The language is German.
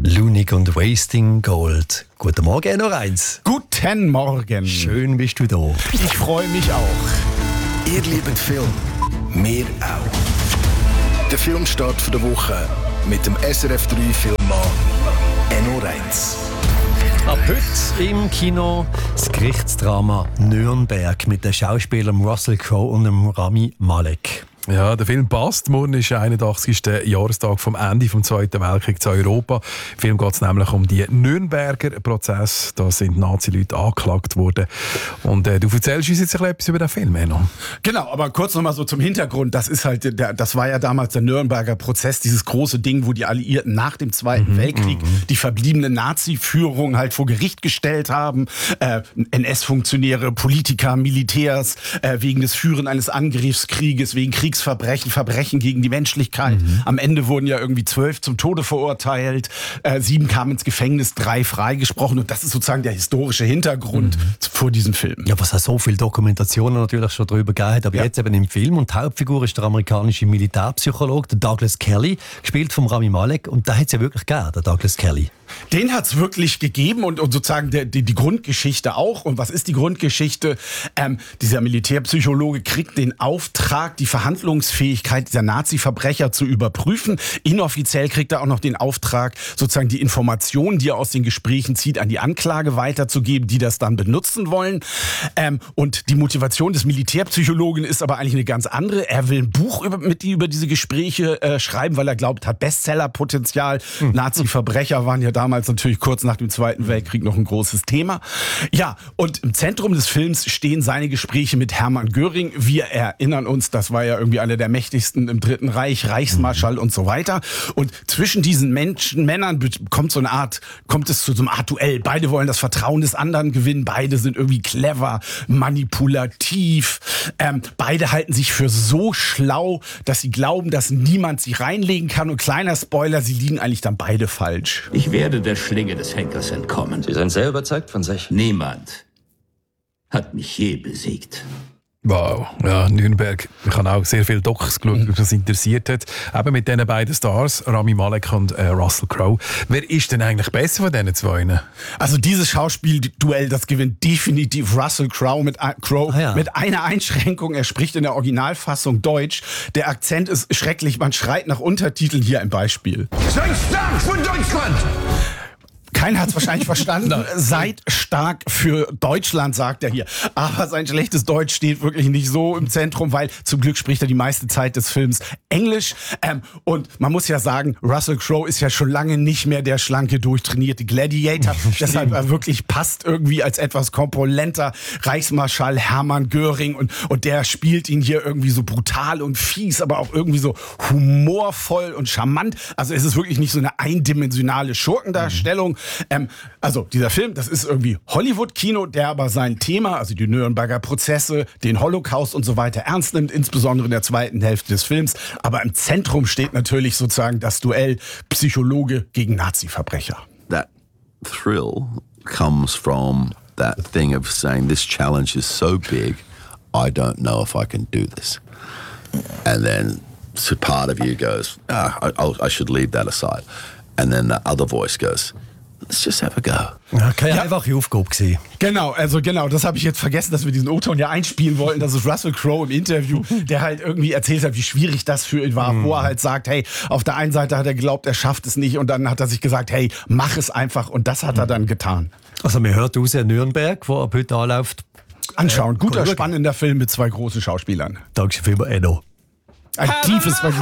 Lunig und Wasting Gold. Guten Morgen, Enno Reins. Guten Morgen. Schön bist du da. Ich freue mich auch. Ihr liebt Film, wir auch. Der Filmstart der Woche mit dem SRF 3 Filmmann Enno Reins. Ab heute im Kino das Gerichtsdrama Nürnberg mit den Schauspielern Russell Crowe und dem Rami Malek. Ja, der Film passt. Morgen ist der 81. Jahrestag vom Ende des Zweiten Weltkriegs in Europa. Im Film geht es nämlich um die Nürnberger Prozess. Da sind Nazi-Leute angeklagt worden. Und du erzählst uns jetzt etwas über den Film, Enno. Genau, aber kurz nochmal so zum Hintergrund. Das ist halt, das war ja damals der Nürnberger Prozess, dieses große Ding, wo die Alliierten nach dem Zweiten Weltkrieg die verbliebene Nazi-Führung halt vor Gericht gestellt haben. NS-Funktionäre, Politiker, Militärs, wegen des Führen eines Angriffskrieges, wegen Kriegsverbrechen, Verbrechen gegen die Menschlichkeit. Am Ende wurden ja irgendwie 12 zum Tode verurteilt, 7 kamen ins Gefängnis, 3 freigesprochen. Und das ist sozusagen der historische Hintergrund vor diesem Film. Ja, was es so viele Dokumentationen natürlich schon darüber gegeben hat, aber jetzt eben im Film. Und die Hauptfigur ist der amerikanische Militärpsychologe, der Douglas Kelly, gespielt vom Rami Malek. Und da hat es ja wirklich gegeben, der Douglas Kelly. Den hat es wirklich gegeben und sozusagen die Grundgeschichte auch. Und was ist die Grundgeschichte? Dieser Militärpsychologe kriegt den Auftrag, die Verhandlungsfähigkeit dieser Nazi-Verbrecher zu überprüfen. Inoffiziell kriegt er auch noch den Auftrag, sozusagen die Informationen, die er aus den Gesprächen zieht, an die Anklage weiterzugeben, die das dann benutzen wollen. Und die Motivation des Militärpsychologen ist aber eigentlich eine ganz andere. Er will ein Buch über diese Gespräche schreiben, weil er glaubt, hat Bestsellerpotenzial. Nazi-Verbrecher waren ja damals natürlich kurz nach dem Zweiten Weltkrieg noch ein großes Thema. Ja, und im Zentrum des Films stehen seine Gespräche mit Hermann Göring. Wir erinnern uns, das war ja irgendwie einer der mächtigsten im Dritten Reich, Reichsmarschall und so weiter. Und zwischen diesen Männern kommt es zu so einer Art Duell. Beide wollen das Vertrauen des anderen gewinnen. Beide sind irgendwie clever, manipulativ. Beide halten sich für so schlau, dass sie glauben, dass niemand sie reinlegen kann. Und kleiner Spoiler, sie liegen eigentlich dann beide falsch. Ich werde der Schlinge des Henkers entkommen. Sie sind sehr überzeugt von sich. Niemand hat mich je besiegt. Wow, ja, Nürnberg. Ich habe auch sehr viele Docs geschaut, was interessiert hat. Eben mit diesen beiden Stars, Rami Malek und Russell Crowe. Wer ist denn eigentlich besser von diesen zwei? Also dieses Schauspielduell, das gewinnt definitiv Russell Crowe mit einer Einschränkung. Er spricht in der Originalfassung Deutsch. Der Akzent ist schrecklich. Man schreit nach Untertiteln. Hier ein Beispiel. Seid stark für Deutschland! Keiner hat es wahrscheinlich verstanden. Seid stark für Deutschland, sagt er hier. Aber sein schlechtes Deutsch steht wirklich nicht so im Zentrum, weil zum Glück spricht er die meiste Zeit des Films Englisch. Und man muss ja sagen, Russell Crowe ist ja schon lange nicht mehr der schlanke, durchtrainierte Gladiator. Deshalb wirklich passt irgendwie als etwas korpulenter Reichsmarschall Hermann Göring. Und der spielt ihn hier irgendwie so brutal und fies, aber auch irgendwie so humorvoll und charmant. Also es ist wirklich nicht so eine eindimensionale Schurkendarstellung. Also dieser Film, das ist irgendwie Hollywood-Kino, der aber sein Thema, also die Nürnberger Prozesse, den Holocaust und so weiter ernst nimmt, insbesondere in der zweiten Hälfte des Films. Aber im Zentrum steht natürlich sozusagen das Duell Psychologe gegen Nazi-Verbrecher. That thrill comes from that thing of saying this challenge is so big, I don't know if I can do this. And then so part of you goes, I should leave that aside. And then the other voice goes, let's just have a go. Ja, keine einfache Aufgabe gewesen. Genau, das habe ich jetzt vergessen, dass wir diesen O-Ton ja einspielen wollten. Das ist Russell Crowe im Interview, der halt irgendwie erzählt hat, wie schwierig das für ihn war, wo er halt sagt, hey, auf der einen Seite hat er geglaubt, er schafft es nicht und dann hat er sich gesagt, hey, mach es einfach und das hat er dann getan. Also man hört raus, Nürnberg, wo ab heute anläuft. Anschauen, guter, spannender Film mit 2 großen Schauspielern. Dankeschön vielmals, Enno. Ein tiefes Vergnügen.